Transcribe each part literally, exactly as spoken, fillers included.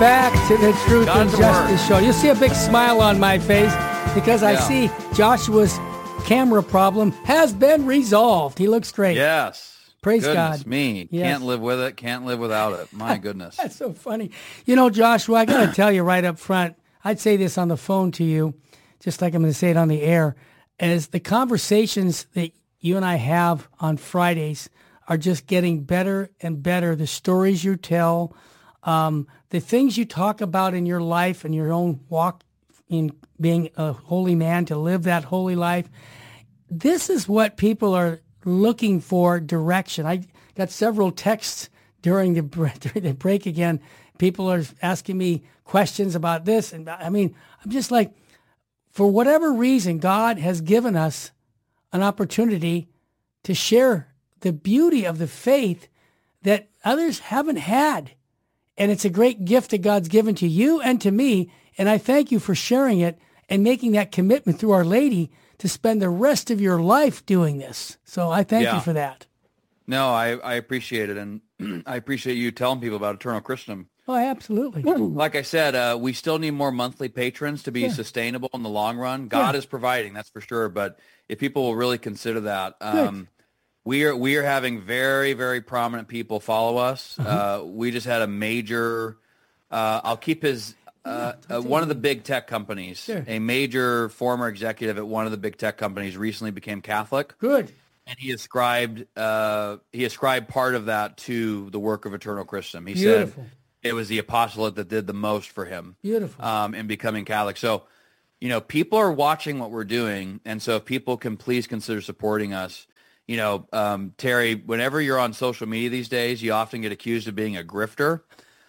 back to the Truth Got and it to Justice work. Show. You'll see a big smile on my face because I Yeah. see Joshua's camera problem has been resolved. He looks great. Yes. Praise Goodness God. me. Yes. Can't live with it. Can't live without it. My goodness. That's so funny. You know, Joshua, I got to tell you right up front, I'd say this on the phone to you, just like I'm going to say it on the air, as the conversations that you and I have on Fridays are just getting better and better. The stories you tell, um, the things you talk about in your life and your own walk in being a holy man, to live that holy life. This is what people are looking for, direction. I got several texts during the during the break again. People are asking me questions about this. And I mean, I'm just like, for whatever reason, God has given us an opportunity to share the beauty of the faith that others haven't had. And it's a great gift that God's given to you and to me. And I thank you for sharing it and making that commitment through Our Lady to spend the rest of your life doing this. So I thank Yeah. you for that. No, I, I appreciate it. And I appreciate you telling people about Eternal Christendom. Oh, absolutely. Like I said, uh, we still need more monthly patrons to be Yeah. sustainable in the long run. God Yeah. is providing, that's for sure. But if people will really consider that, um, we are we are having very, very prominent people follow us. Uh, we just had a major, uh, I'll keep his, uh, uh, one of the big tech companies, Sure. a major former executive at one of the big tech companies recently became Catholic. Good. And he ascribed uh, he ascribed part of that to the work of Eternal Christendom. He Beautiful. said it was the apostolate that did the most for him. Beautiful. Um, in becoming Catholic. So, you know, people are watching what we're doing, and so if people can please consider supporting us. You know, um, Terry, whenever you're on social media these days, you often get accused of being a grifter.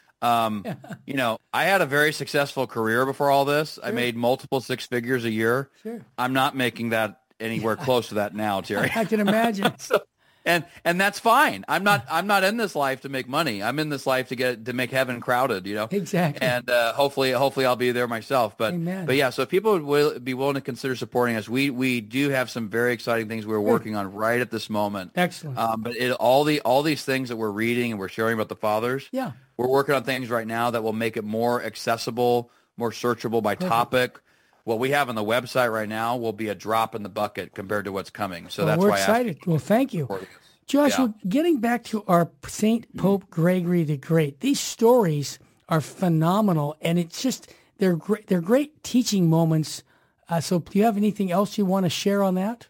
Um, you know, I had a very successful career before all this. I made multiple six figures a year. Sure. I'm not making that anywhere close to that now, Terry. I can imagine. So, and and that's fine. I'm not I'm not in this life to make money. I'm in this life to get to make heaven crowded, you know. Exactly. And uh, hopefully hopefully I'll be there myself. But Amen. but yeah, so if people would will, be willing to consider supporting us, we we do have some very exciting things we're working on right at this moment. Excellent. Um, but it, all the all these things that we're reading and we're sharing about the fathers, Yeah. we're working on things right now that will make it more accessible, more searchable by topic. What we have on the website right now will be a drop in the bucket compared to what's coming. So Well, that's we're why I asked excited. Well, thank you. supporting us. Joshua, getting back to our Saint Pope Gregory the Great, these stories are phenomenal, and it's just, they're great, they're great teaching moments. Uh, so do you have anything else you want to share on that?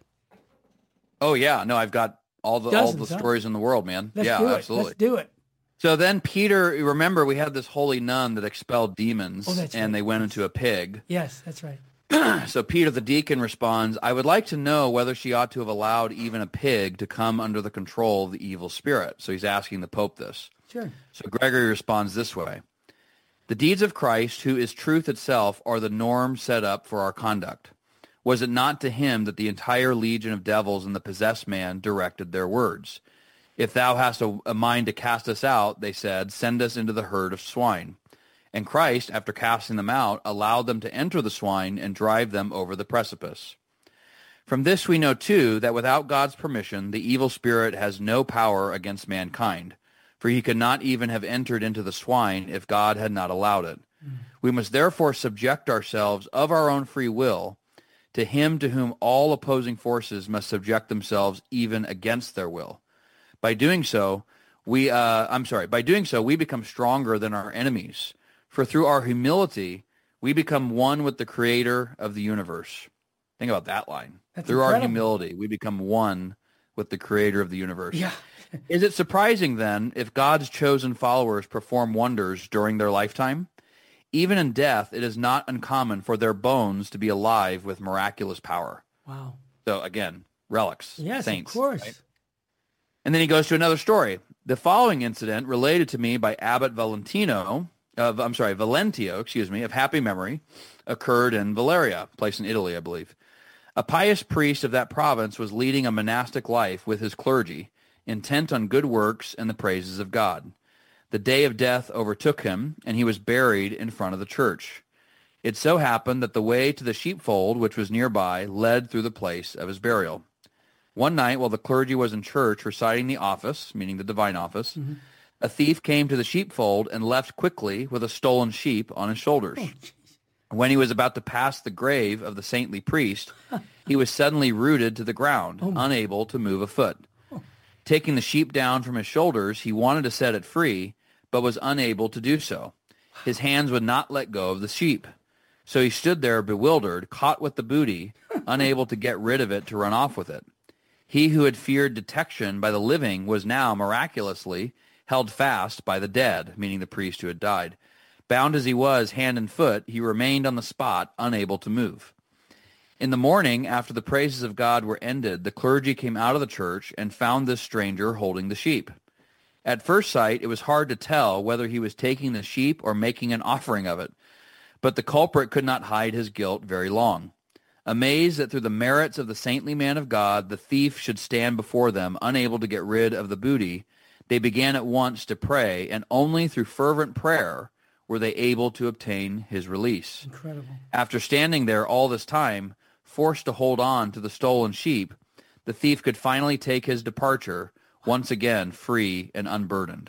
Oh yeah, no, I've got all the Dozens, all the huh? stories in the world, man. Let's yeah, do it. absolutely. Let's do it. So then Peter, remember we had this holy nun that expelled demons, Oh, that's and right. they went into a pig. Yes, that's right. So Peter the deacon responds, I would like to know whether she ought to have allowed even a pig to come under the control of the evil spirit. So he's asking the Pope this. Sure. So Gregory responds this way. The deeds of Christ, who is truth itself, are the norm set up for our conduct. Was it not to him that the entire legion of devils in the possessed man directed their words? If thou hast a, a mind to cast us out, they said, send us into the herd of swine. And Christ, after casting them out, allowed them to enter the swine and drive them over the precipice. From this we know, too, that without God's permission, the evil spirit has no power against mankind, for he could not even have entered into the swine if God had not allowed it. Mm. We must therefore subject ourselves of our own free will to him to whom all opposing forces must subject themselves even against their will. By doing so, we, uh, I'm sorry, by doing so, we become stronger than our enemies. For through our humility, we become one with the creator of the universe. Think about that line. That's through our incredible. humility, we become one with the creator of the universe. Yeah. Is it surprising then if God's chosen followers perform wonders during their lifetime? Even in death, it is not uncommon for their bones to be alive with miraculous power. Wow. So again, relics, Yes, saints. of course. Right? And then he goes to another story. The following incident, related to me by Abbot Valentino, of I'm sorry, Valentio, excuse me, of happy memory, occurred in Valeria, a place in Italy, I believe. A pious priest of that province was leading a monastic life with his clergy, intent on good works and the praises of God. The day of death overtook him, and he was buried in front of the church. It so happened that the way to the sheepfold, which was nearby, led through the place of his burial. One night, while the clergy was in church reciting the office, meaning the divine office, mm-hmm. A thief came to the sheepfold and left quickly with a stolen sheep on his shoulders. Oh, When he was about to pass the grave of the saintly priest, he was suddenly rooted to the ground, Oh. unable to move a foot. Taking the sheep down from his shoulders, he wanted to set it free, but was unable to do so. His hands would not let go of the sheep. So he stood there bewildered, caught with the booty, unable to get rid of it to run off with it. He who had feared detection by the living was now miraculously held fast by the dead, meaning the priest who had died. Bound as he was hand and foot, he remained on the spot, unable to move. In the morning, after the praises of God were ended, the clergy came out of the church and found this stranger holding the sheep. At first sight, it was hard to tell whether he was taking the sheep or making an offering of it, but the culprit could not hide his guilt very long. Amazed that through the merits of the saintly man of God, the thief should stand before them, unable to get rid of the booty, they began at once to pray, and only through fervent prayer were they able to obtain his release. Incredible. After standing there all this time, forced to hold on to the stolen sheep, the thief could finally take his departure, once again free and unburdened.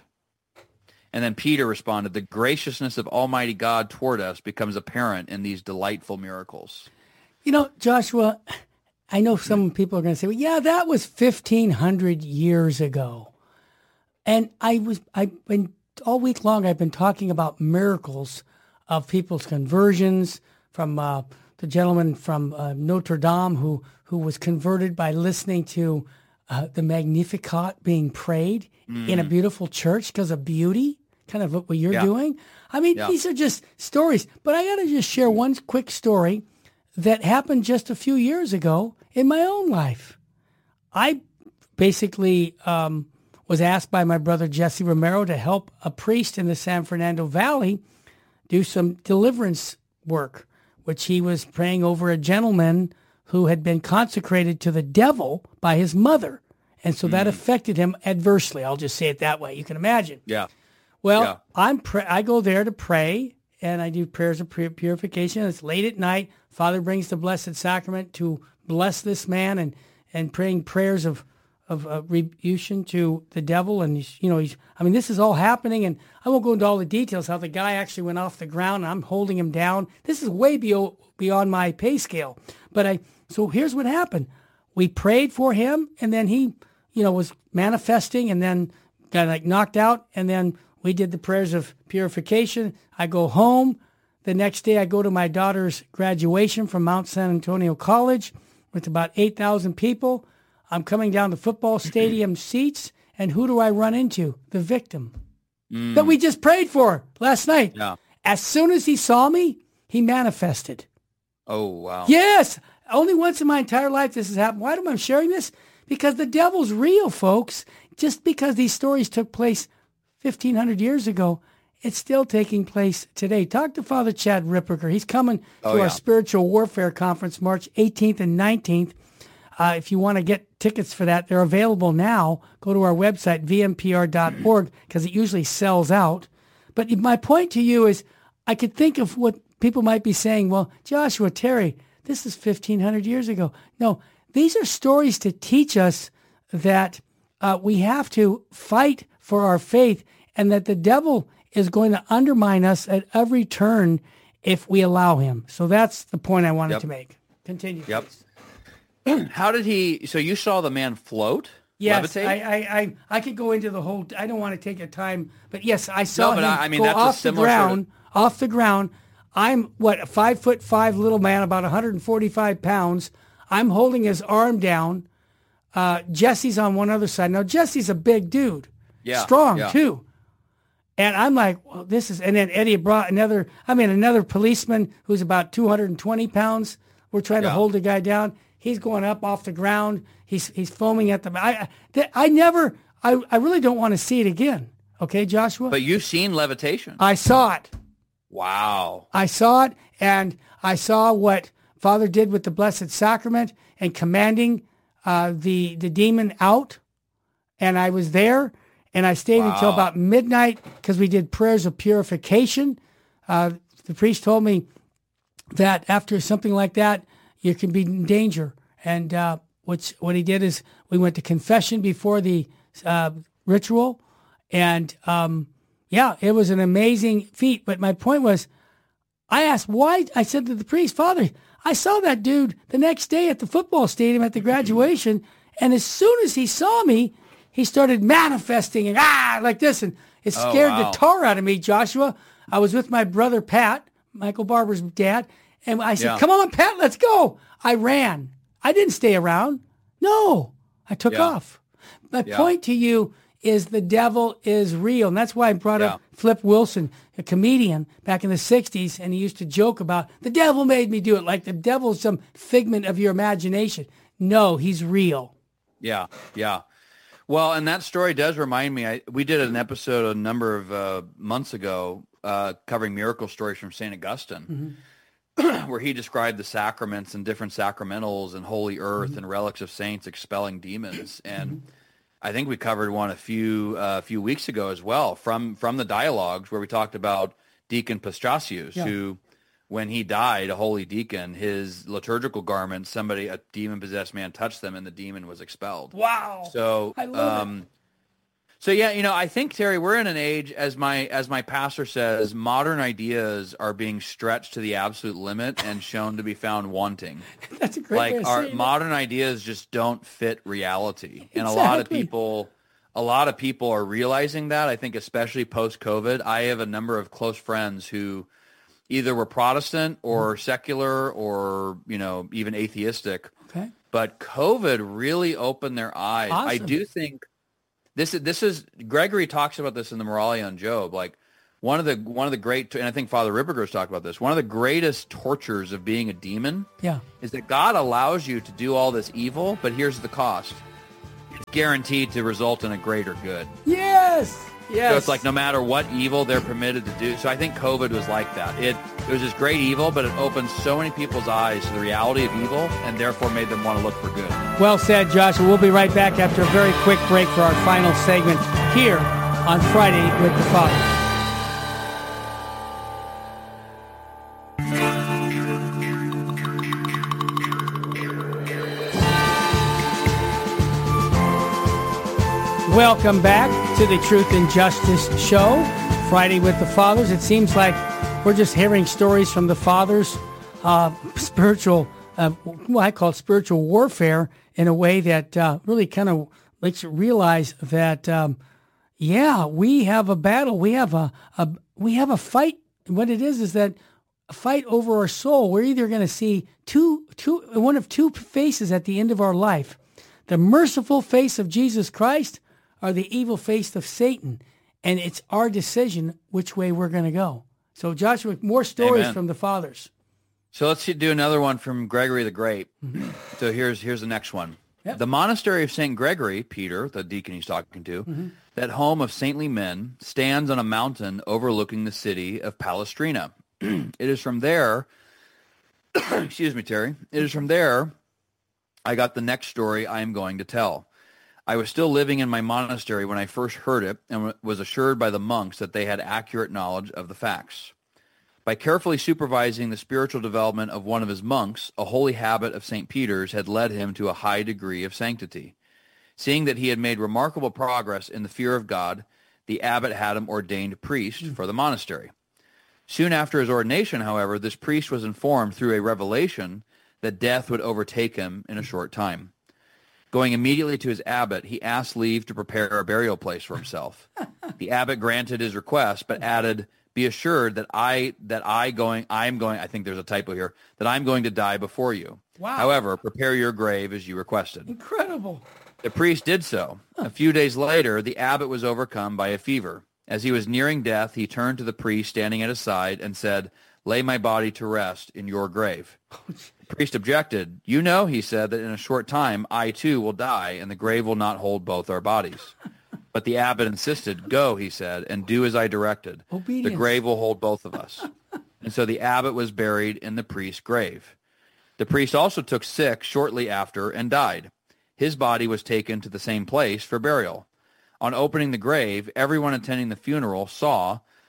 And then Peter responded, the graciousness of Almighty God toward us becomes apparent in these delightful miracles. You know, Joshua, I know some people are going to say, well, yeah, that was fifteen hundred years ago. And I was, I've been, all week long, I've been talking about miracles of people's conversions, from uh, the gentleman from uh, Notre Dame who, who was converted by listening to uh, the Magnificat being prayed mm. in a beautiful church because of beauty, kind of what you're yeah. doing. I mean, yeah. these are just stories. But I got to just share one quick story that happened just a few years ago in my own life. I basically um, was asked by my brother Jesse Romero to help a priest in the San Fernando Valley do some deliverance work, which he was praying over a gentleman who had been consecrated to the devil by his mother. And so mm. that affected him adversely. I'll just say it that way. You can imagine. Yeah. Well, yeah. I'm pray- I go there to pray, and I do prayers of purification. It's late at night. Father brings the Blessed Sacrament to bless this man, and, and praying prayers of of uh, rebution to the devil. And, he's, you know, he's, I mean, this is all happening, and I won't go into all the details how the guy actually went off the ground, and I'm holding him down. This is way be- beyond my pay scale. But I, so here's what happened. We prayed for him, and then he, you know, was manifesting, and then got like knocked out, and then we did the prayers of purification. I go home. The next day I go to my daughter's graduation from Mount San Antonio College with about eight thousand people. I'm coming down the football stadium seats, and who do I run into? The victim mm. that we just prayed for last night. Yeah. As soon as he saw me, he manifested. Oh, wow. Yes. Only once in my entire life this has happened. Why am I sharing this? Because the devil's real, folks. Just because these stories took place fifteen hundred years ago, it's still taking place today. Talk to Father Chad Ripperger. He's coming to oh, yeah. our Spiritual Warfare Conference March eighteenth and nineteenth. Uh, if you want to get tickets for that, they're available now. Go to our website, v m p r dot org, because it usually sells out. But my point to you is I could think of what people might be saying, well, Joshua, Terry, this is fifteen hundred years ago. No, these are stories to teach us that uh, we have to fight for our faith, and that the devil is going to undermine us at every turn if we allow him. So that's the point I wanted yep. to make. Continue. Yep. How did he, so you saw the man float? Yes, levitate? I, I, I, I could go into the whole, I don't want to take your time, but yes, I saw no, but him I, I mean, go that's off a the similar ground, sort of... off the ground. I'm, what, a five foot five little man, about one hundred forty-five pounds. I'm holding his arm down. Uh, Jesse's on one other side. Now, Jesse's a big dude. Yeah, strong, yeah. too. And I'm like, well, this is, and then Eddie brought another, I mean, another policeman who's about two hundred twenty pounds. We're trying yeah. to hold the guy down. He's going up off the ground. He's he's foaming at the, I, I, I never, I, I really don't want to see it again. Okay, Joshua? But you've seen levitation. I saw it. Wow. I saw it, and I saw what Father did with the Blessed Sacrament and commanding uh, the, the demon out. And I was there. And I stayed wow. until about midnight because we did prayers of purification. Uh, the priest told me that after something like that, you can be in danger. And uh, which, what he did is we went to confession before the uh, ritual, And um, yeah, it was an amazing feat. But my point was, I asked why. I said to the priest, Father, I saw that dude the next day at the football stadium at the graduation. And as soon as he saw me, he started manifesting and ah, like this. And it scared oh, wow. the tar out of me, Joshua. I was with my brother, Pat, Michael Barber's dad. And I said, yeah. come on, Pat, let's go. I ran. I didn't stay around. No, I took yeah. off. My yeah. point to you is the devil is real. And that's why I brought yeah. up Flip Wilson, a comedian back in the sixties, and he used to joke about, the devil made me do it, like the devil's some figment of your imagination. No, he's real. Yeah, yeah. Well, and that story does remind me, I, we did an episode a number of uh, months ago uh, covering miracle stories from Saint Augustine, mm-hmm. where he described the sacraments and different sacramentals and holy earth mm-hmm. and relics of saints expelling demons. And mm-hmm. I think we covered one a few uh, a few weeks ago as well from from the dialogues where we talked about Deacon Pastrasius, yeah. who, when he died, a holy deacon, his liturgical garment, somebody, a demon-possessed man touched them and the demon was expelled. Wow. So, I love um, it. So yeah, you know, I think, Terry, we're in an age, as my as my pastor says, modern ideas are being stretched to the absolute limit and shown to be found wanting. That's a great like way of our saying modern it. ideas just don't fit reality, and Exactly. a lot of people, a lot of people are realizing that. I think, especially post COVID, I have a number of close friends who either were Protestant or secular or, you know, even atheistic. Okay. But COVID really opened their eyes. Awesome. I do think. This is this is Gregory talks about this in the Moralia on Job. Like one of the one of the great, and I think Father Ripperger's talked about this. One of the greatest tortures of being a demon, yeah. is that God allows you to do all this evil, but here's the cost: it's guaranteed to result in a greater good. Yes, yes. So it's like no matter what evil they're permitted to do. So I think COVID was like that. It it was this great evil, but it opened so many people's eyes to the reality of evil, and therefore made them want to look for good. Well said, Joshua. We'll be right back after a very quick break for our final segment here on Friday with the Father. Welcome back to the Truth and Justice Show, Friday with the Fathers. It seems like we're just hearing stories from the Fathers, uh, spiritual, uh, well, I call it spiritual warfare, in a way that uh, really kind of makes you realize that, um, yeah, we have a battle. We have a, a we have a fight. What it is is that a fight over our soul. We're either going to see two two one of two faces at the end of our life: the merciful face of Jesus Christ, or the evil face of Satan. And it's our decision which way we're going to go. So, Joshua, more stories Amen. from the Fathers. So let's do another one from Gregory the Great. Mm-hmm. So here's here's the next one. Yep. The monastery of Saint Gregory, Peter, the deacon he's talking to, Mm-hmm. that home of saintly men, stands on a mountain overlooking the city of Palestrina. It is from there, excuse me, Terry, it is from there I got the next story I am going to tell. I was still living in my monastery when I first heard it and was assured by the monks that they had accurate knowledge of the facts. By carefully supervising the spiritual development of one of his monks, a holy habit of Saint Peter's had led him to a high degree of sanctity. Seeing that he had made remarkable progress in the fear of God, the abbot had him ordained priest for the monastery. Soon after his ordination, however, this priest was informed through a revelation that death would overtake him in a short time. Going immediately to his abbot, he asked leave to prepare a burial place for himself. The abbot granted his request, but added, "Be assured that I that I going I am going I think there's a typo here that I'm going to die before you. Wow. However, prepare your grave as you requested." Incredible. The priest did so. A few days later, the abbot was overcome by a fever. As he was nearing death, he turned to the priest standing at his side and said, "Lay my body to rest in your grave." The priest objected. "You know," he said, "that in a short time I too will die, and the grave will not hold both our bodies." But the abbot insisted. "Go," he said, "and do as I directed. Obedience. The grave will hold both of us." And so the abbot was buried in the priest's grave. The priest also took sick shortly after and died. His body was taken to the same place for burial. On opening the grave, everyone attending the funeral saw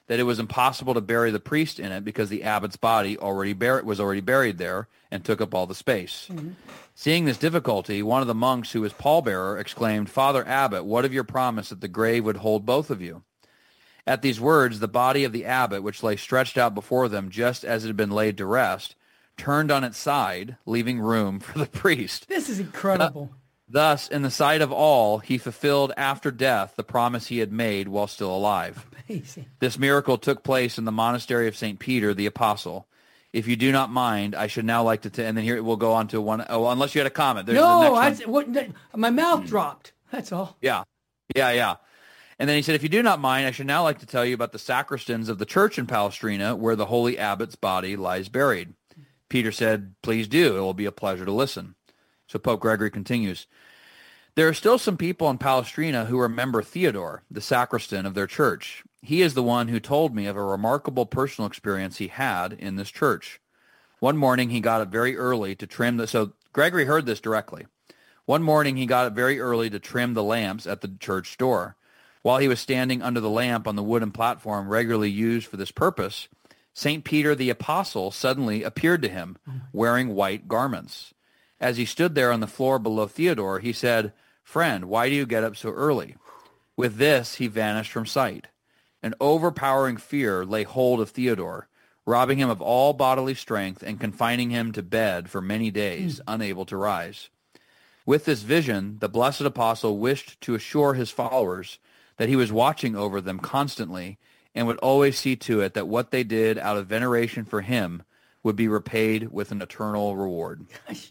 that it was impossible to bury the priest in it because the abbot's body already bur- was already buried there and took up all the space. Mm-hmm. Seeing this difficulty, one of the monks who was pallbearer exclaimed, "Father Abbot, what of your promise that the grave would hold both of you?" At these words, the body of the abbot, which lay stretched out before them just as it had been laid to rest, turned on its side, leaving room for the priest. This is incredible. Uh, Thus, in the sight of all, he fulfilled after death the promise he had made while still alive. Amazing. This miracle took place in the monastery of Saint Peter the Apostle. If you do not mind, I should now like to, t- and then here we'll go on to one, oh, unless you had a comment. There's no, the I, next what, my mouth dropped. That's all. Yeah, yeah, yeah. And then he said, if you do not mind, I should now like to tell you about the sacristans of the church in Palestrina, where the holy abbot's body lies buried. Peter said, please do. It will be a pleasure to listen. So Pope Gregory continues, there are still some people in Palestrina who remember Theodore, the sacristan of their church. He is the one who told me of a remarkable personal experience he had in this church. One morning he got up very early to trim the, so Gregory heard this directly. One morning he got up very early to trim the lamps at the church door. While he was standing under the lamp on the wooden platform regularly used for this purpose, Saint Peter the Apostle suddenly appeared to him, wearing white garments. As he stood there on the floor below Theodore, he said, friend, why do you get up so early? With this, he vanished from sight. An overpowering fear lay hold of Theodore, robbing him of all bodily strength and confining him to bed for many days, mm. unable to rise. With this vision, the blessed apostle wished to assure his followers that he was watching over them constantly and would always see to it that what they did out of veneration for him would be repaid with an eternal reward. Gosh.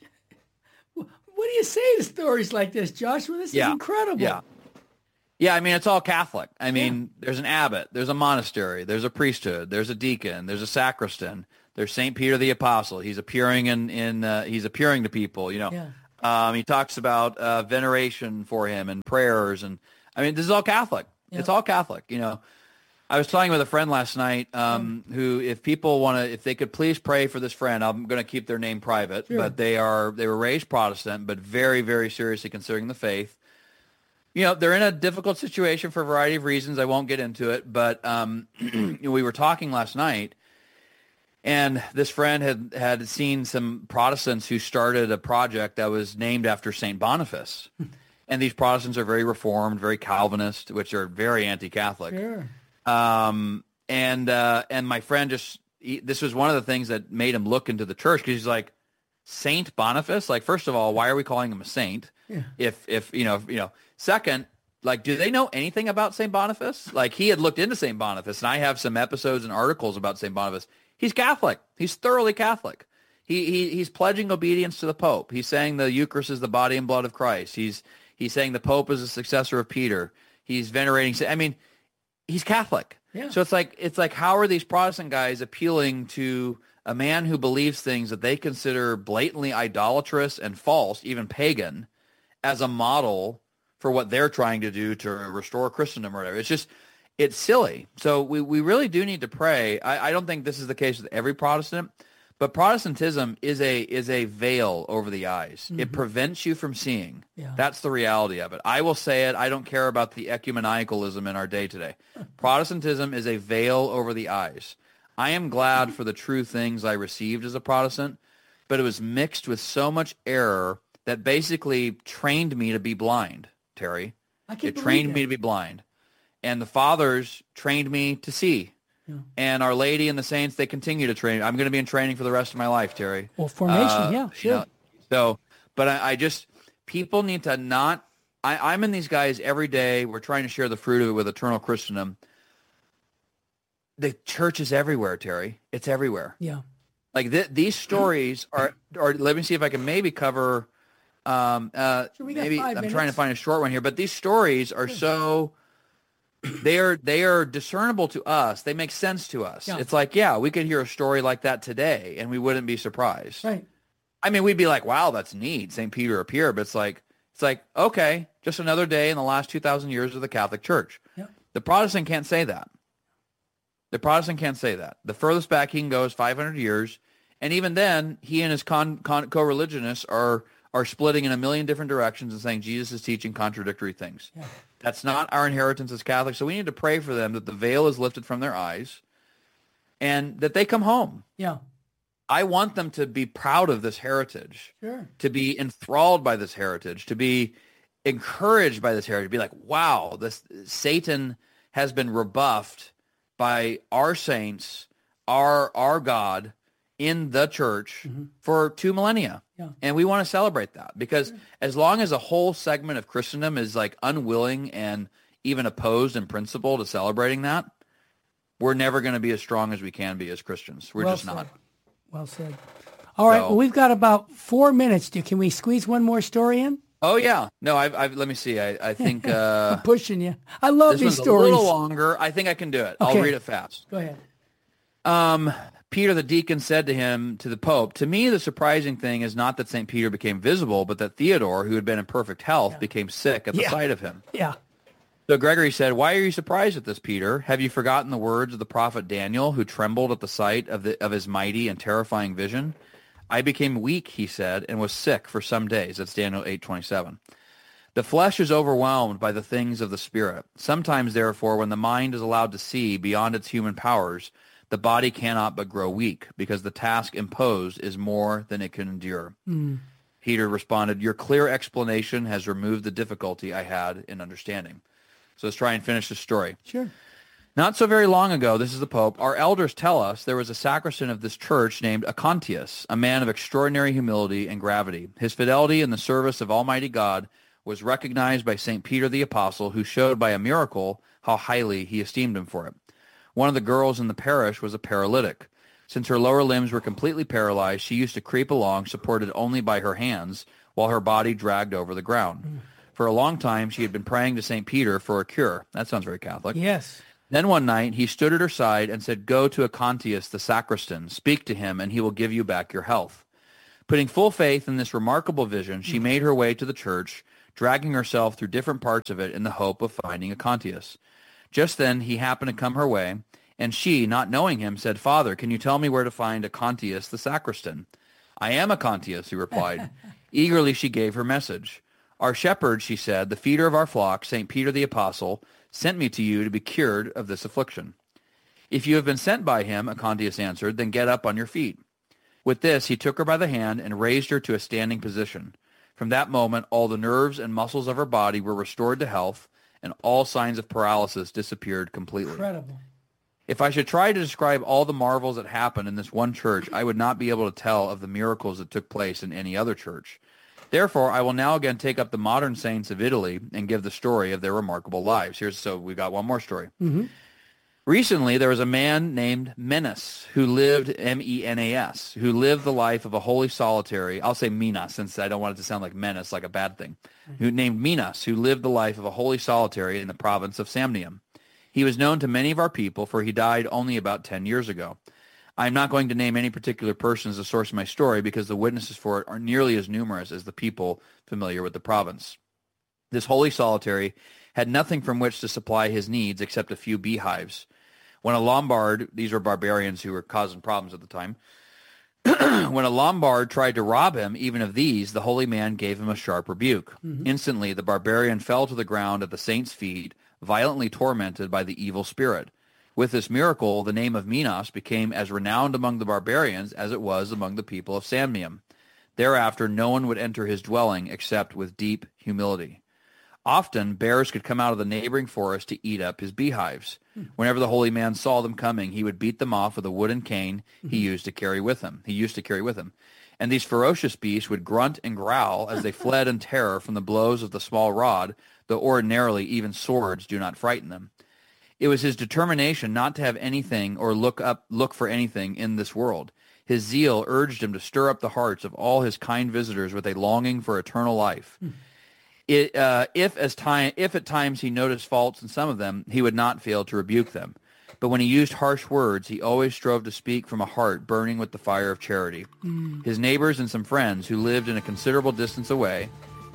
What do you say to stories like this, Joshua? This yeah. is incredible. Yeah. Yeah, I mean, it's all Catholic. I mean, yeah. there's an abbot, there's a monastery, there's a priesthood, there's a deacon, there's a sacristan, there's Saint Peter the Apostle. He's appearing in, in uh, he's appearing to people, you know. Yeah. Um, he talks about uh, veneration for him and prayers. And I mean, this is all Catholic. Yeah. It's all Catholic, you know. I was talking with a friend last night um, oh. who, if people want to, if they could please pray for this friend, I'm going to keep their name private, sure. but they are, they were raised Protestant, but very, very seriously considering the faith. You know, they're in a difficult situation for a variety of reasons. I won't get into it, but um, we were talking last night, and this friend had, had seen some Protestants who started a project that was named after Saint Boniface. And these Protestants are very Reformed, very Calvinist, which are very anti-Catholic. Sure. Um, and uh, and my friend just, he, this was one of the things that made him look into the church, because he's like, Saint Boniface? Like, first of all, why are we calling him a saint? Yeah. If, if you know, you know. Second, like, do they know anything about Saint Boniface? Like, he had looked into Saint Boniface, and I have some episodes and articles about Saint Boniface. He's Catholic. He's thoroughly Catholic. He, he he's pledging obedience to the Pope. He's saying the Eucharist is the body and blood of Christ. He's he's saying the Pope is a successor of Peter. He's venerating. I mean, he's Catholic. Yeah. So it's like it's like how are these Protestant guys appealing to a man who believes things that they consider blatantly idolatrous and false, even pagan, as a model for what they're trying to do to restore Christendom or whatever? It's just, it's silly. So we, we really do need to pray. I, I don't think this is the case with every Protestant, but Protestantism is a is a veil over the eyes. Mm-hmm. It prevents you from seeing. Yeah. That's the reality of it. I will say it. I don't care about the ecumeniacalism in our day today. Protestantism is a veil over the eyes. I am glad for the true things I received as a Protestant, but it was mixed with so much error that basically trained me to be blind, Terry. I can't it trained it. me to be blind. And the fathers trained me to see. Yeah. And Our Lady and the saints, they continue to train. I'm going to be in training for the rest of my life, Terry. Well, formation, uh, yeah, sure. You know, so, but I, I just, people need to not, I, I'm in these guys every day. We're trying to share the fruit of it with eternal Christendom. The church is everywhere, Terry. It's everywhere. Yeah. Like th- these stories are, or let me see if I can maybe cover, um, uh, sure, we got maybe five I'm minutes. trying to find a short one here, but these stories are sure. so, they are, they are discernible to us. They make sense to us. Yeah. It's like, yeah, we could hear a story like that today and we wouldn't be surprised. Right. I mean, we'd be like, wow, that's neat. Saint Peter appeared, but it's like, it's like, okay, just another day in the last two thousand years of the Catholic Church. Yeah. The Protestant can't say that. The Protestant can't say that. The furthest back he can go is five hundred years. And even then, he and his con, con, co-religionists are are splitting in a million different directions and saying Jesus is teaching contradictory things. Yeah. That's not our inheritance as Catholics. So we need to pray for them that the veil is lifted from their eyes and that they come home. Yeah. I want them to be proud of this heritage, sure. to be enthralled by this heritage, to be encouraged by this heritage, be like, wow, this Satan has been rebuffed by our saints, our our God in the church mm-hmm. for two millennia. Yeah. And we want to celebrate that because sure. as long as a whole segment of Christendom is like unwilling and even opposed in principle to celebrating that, we're never going to be as strong as we can be as Christians. We're well just said. not. Well said. All right. So, well, we've got about four minutes. Do, can we squeeze one more story in? Oh, yeah. No, I've, I've, let me see. I, I think... Uh, I'm pushing you. I love this these one's stories. a little longer. I think I can do it. Okay. I'll read it fast. Go ahead. Um, Peter the deacon said to him, to the Pope, to me the surprising thing is not that Saint Peter became visible, but that Theodore, who had been in perfect health, yeah. became sick at the yeah. sight of him. Yeah. So Gregory said, why are you surprised at this, Peter? Have you forgotten the words of the prophet Daniel, who trembled at the sight of, the, of his mighty and terrifying vision? I became weak, he said, and was sick for some days. That's Daniel eight twenty-seven. The flesh is overwhelmed by the things of the Spirit. Sometimes, therefore, when the mind is allowed to see beyond its human powers, the body cannot but grow weak, because the task imposed is more than it can endure. Mm. Peter responded, your clear explanation has removed the difficulty I had in understanding. So let's try and finish the story. Sure. Not so very long ago, this is the Pope, our elders tell us there was a sacristan of this church named Acontius, a man of extraordinary humility and gravity. His fidelity in the service of Almighty God was recognized by Saint Peter the Apostle, who showed by a miracle how highly he esteemed him for it. One of the girls in the parish was a paralytic. Since her lower limbs were completely paralyzed, she used to creep along, supported only by her hands, while her body dragged over the ground. Mm. For a long time, she had been praying to Saint Peter for a cure. That sounds very Catholic. Yes. Then one night, he stood at her side and said, go to Acontius the sacristan, speak to him, and he will give you back your health. Putting full faith in this remarkable vision, she made her way to the church, dragging herself through different parts of it in the hope of finding Acontius. Just then, he happened to come her way, and she, not knowing him, said, Father, can you tell me where to find Acontius the sacristan? I am Acontius, he replied. Eagerly she gave her message. Our shepherd, she said, the feeder of our flock, Saint Peter the Apostle, sent me to you to be cured of this affliction. If you have been sent by him, Acontius answered, then get up on your feet. With this, he took her by the hand and raised her to a standing position. From that moment, all the nerves and muscles of her body were restored to health, and all signs of paralysis disappeared completely. Incredible. If I should try to describe all the marvels that happened in this one church, I would not be able to tell of the miracles that took place in any other church. Therefore, I will now again take up the modern saints of Italy and give the story of their remarkable lives. Here's so we got one more story. Mm-hmm. Recently, there was a man named Menas who lived, M E N A S, who lived the life of a holy solitary. I'll say Minas, since I don't want it to sound like menace, like a bad thing. Mm-hmm. Who named Minas, who lived the life of a holy solitary in the province of Samnium. He was known to many of our people, for he died only about ten years ago. I'm not going to name any particular person as the source of my story because the witnesses for it are nearly as numerous as the people familiar with the province. This holy solitary had nothing from which to supply his needs except a few beehives. When a Lombard, these were barbarians who were causing problems at the time, when a Lombard tried to rob him even of these, the holy man gave him a sharp rebuke. Mm-hmm. Instantly, the barbarian fell to the ground at the saint's feet, violently tormented by the evil spirit. With this miracle, the name of Minas became as renowned among the barbarians as it was among the people of Samnium. Thereafter, no one would enter his dwelling except with deep humility. Often, bears could come out of the neighboring forest to eat up his beehives. Hmm. Whenever the holy man saw them coming, he would beat them off with a wooden cane he mm-hmm. used to carry with him. He used to carry with him. And these ferocious beasts would grunt and growl as they fled in terror from the blows of the small rod, though ordinarily even swords do not frighten them. It was his determination not to have anything or look up, look for anything in this world. His zeal urged him to stir up the hearts of all his kind visitors with a longing for eternal life. Hmm. It, uh, if, as time, if at times he noticed faults in some of them, he would not fail to rebuke them. But when he used harsh words, he always strove to speak from a heart burning with the fire of charity. Mm. His neighbors and some friends who lived in a considerable distance away,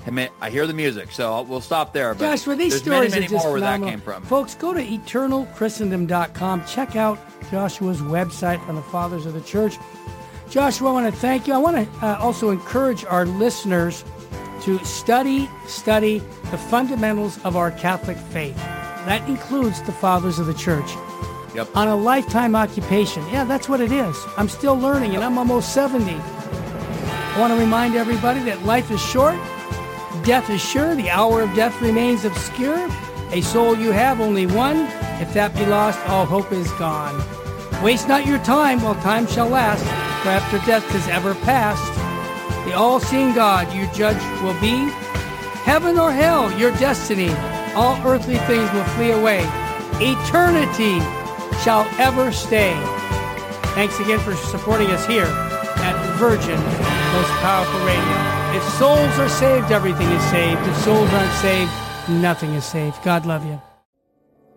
I hear the music, so I'll, we'll stop there. But Joshua, these there's stories many, many are just more where phenomenal. that came from. Folks, go to eternal christendom dot com. Check out Joshua's website on the Fathers of the Church. Joshua, I want to thank you. I want to uh, also encourage our listeners to study, study the fundamentals of our Catholic faith. That includes the fathers of the church. Yep. On a lifetime occupation. Yeah, that's what it is. I'm still learning, and I'm almost seventy. I want to remind everybody that life is short, death is sure, the hour of death remains obscure. A soul you have, only one. If that be lost, all hope is gone. Waste not your time while time shall last, for after death is ever past. The all-seeing God your judge will be. Heaven or hell, your destiny. All earthly things will flee away. Eternity shall ever stay. Thanks again for supporting us here at Virgin Most Powerful Radio. If souls are saved, everything is saved. If souls aren't saved, nothing is saved. God love you.